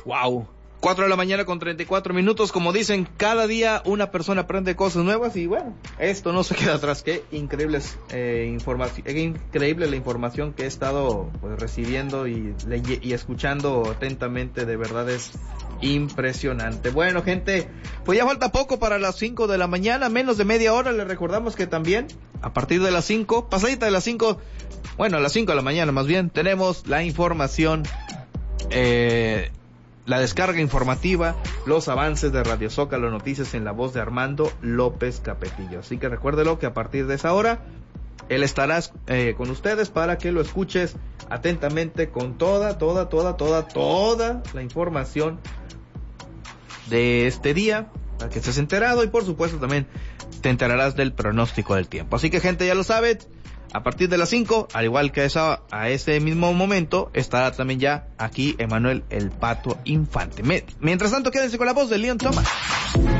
Wow. 4 de la mañana con 34 minutos, como dicen, cada día una persona aprende cosas nuevas y bueno, esto no se queda atrás. Qué increíble la información que he estado pues, recibiendo y escuchando atentamente, de verdad es impresionante. Bueno, gente, pues ya falta poco para las 5 de la mañana, menos de media hora. Les recordamos que también a partir de las 5, pasadita de las 5, bueno, a las 5 de la mañana más bien, tenemos la información, la descarga informativa, los avances de Radio Zócalo Noticias en la voz de Armando López Capetillo. Así que recuérdelo que a partir de esa hora él estará con ustedes para que lo escuches atentamente con toda la información de este día, para que estés enterado y por supuesto también te enterarás del pronóstico del tiempo. Así que gente, ya lo sabe, a partir de las 5, al igual que a ese mismo momento, estará también ya aquí Emanuel el Pato Infante. Mientras tanto, quédense con la voz de Leon Thomas.